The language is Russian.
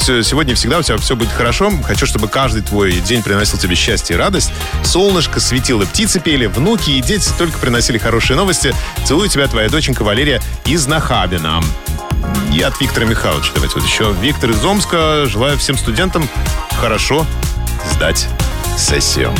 сегодня и всегда у тебя все будет хорошо. Хочу, чтобы каждый твой день приносил тебе счастье и радость. Солнышко светило, птицы пели, внуки и дети только приносили хорошие новости. Целую тебя, твоя доченька Валерия из Нахабина. И от Виктора Михайловича. Давайте вот еще. Виктор из Омска. Желаю всем студентам хорошо сдать сессию.